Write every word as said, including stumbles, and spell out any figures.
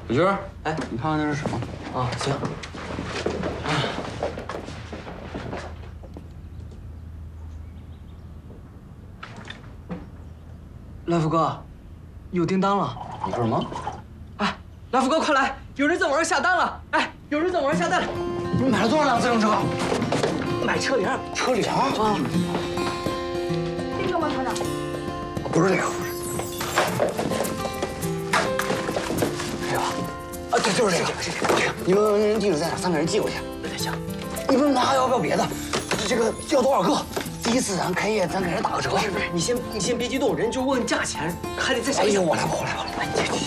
小军，哎，你看看那是什么？ 啊，行。来福哥，有订单了。 你说什么？ 哎，来福哥，快来！有人在网上下单了。哎，有人在网上下单了。 你买了多少辆自行车？ 买车铃。 车铃啊？ 这个吗，团长？ 不是这个，不是。这个吧？啊，对，就是这个，这个，这个。你问问人地址在哪，三个人寄过去。 那行。 你问他还要不要别的？这个要多少个？第一次咱开业，咱给人打个折。 不是不是，你先你先别激动，人就问价钱，还得再想。 哎呦，我来吧，我来吧。 哎，你去去。